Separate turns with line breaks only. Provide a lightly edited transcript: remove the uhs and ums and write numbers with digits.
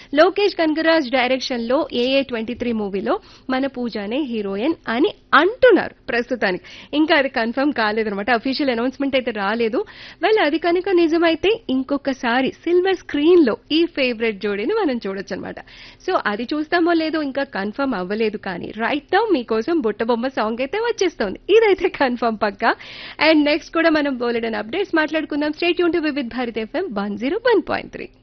Lokesh Kanagaraj direction లో AA23 మూవీలో మన పూజానే హీరోయిన్ అని అంటున్నారు ప్రస్తుతానికి. ఇంకా అది కన్ఫర్మ్ కాలేదన్నమాట, అఫీషియల్ అనౌన్స్మెంట్ అయితే రాలేదు. వెల్ అది కనుక నిజమైతే ఇంకొకసారి సిల్వర్ స్క్రీన్ లో ఈ ఫేవరెట్ జోడీని మనం చూడొచ్చు అనమాట. సో అది చూస్తామో లేదో ఇంకా కన్ఫర్మ్ అవ్వలేదు, కానీ రైట్ నౌ మీకోసం బుట్టబొమ్మ సాంగ్ అయితే వచ్చేస్తోంది, ఇదైతే కన్ఫర్మ్ పక్కా. అండ్ నెక్స్ట్ కూడా మనం బోలెడన్ అప్డేట్స్ మాట్లాడుకుందాం. Stay tune to Vividh Bharat FM 101.3.